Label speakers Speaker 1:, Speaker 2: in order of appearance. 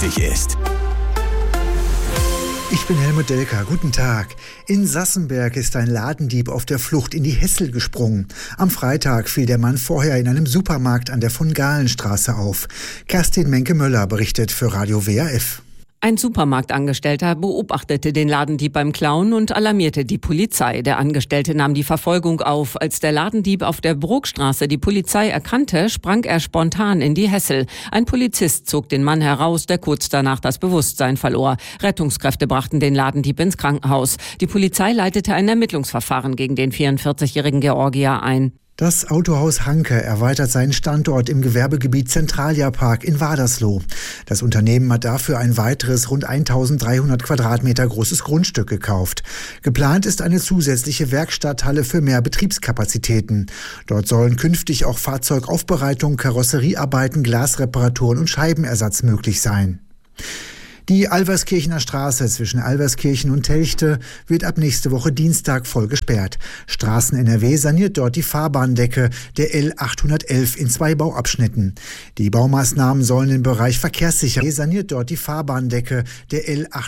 Speaker 1: möglich ist.
Speaker 2: Ich bin Helmut Delker, guten Tag. In Sassenberg ist ein Ladendieb auf der Flucht in die Hessel gesprungen. Am Freitag fiel der Mann vorher in einem Supermarkt an der Von-Galen-Straße auf. Kerstin Menke-Möller berichtet für Radio WRF.
Speaker 3: Ein Supermarktangestellter beobachtete den Ladendieb beim Klauen und alarmierte die Polizei. Der Angestellte nahm die Verfolgung auf. Als der Ladendieb auf der Brokstraße die Polizei erkannte, sprang er spontan in die Hessel. Ein Polizist zog den Mann heraus, der kurz danach das Bewusstsein verlor. Rettungskräfte brachten den Ladendieb ins Krankenhaus. Die Polizei leitete ein Ermittlungsverfahren gegen den 44-jährigen Georgier ein.
Speaker 2: Das Autohaus Hanke erweitert seinen Standort im Gewerbegebiet Zentralia-Park in Wadersloh. Das Unternehmen hat dafür ein weiteres rund 1300 Quadratmeter großes Grundstück gekauft. Geplant ist eine zusätzliche Werkstatthalle für mehr Betriebskapazitäten. Dort sollen künftig auch Fahrzeugaufbereitung, Karosseriearbeiten, Glasreparaturen und Scheibenersatz möglich sein. Die Alverskirchener Straße zwischen Alverskirchen und Telchte wird ab nächste Woche Dienstag voll gesperrt. Straßen NRW saniert dort die Fahrbahndecke der L811 in 2 Bauabschnitten. Die Baumaßnahmen sollen den Bereich Verkehrssicherheit saniert dort die Fahrbahndecke der L811